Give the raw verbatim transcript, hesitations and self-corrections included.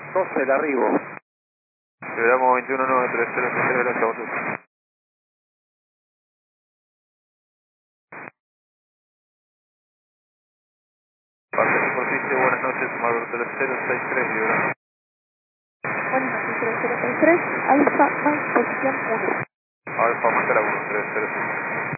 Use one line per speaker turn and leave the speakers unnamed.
doce el arribo.
Liberamos veintiuno nueve tres cero seis tres, gracias a vosotros. Parte de superficie, buenas noches, Marvel cero cero seis tres, liberamos.
Buenas noches, cero cero seis tres, Alfa, Mike, posición uno.
Alfa, Máscara uno, tres cero seis.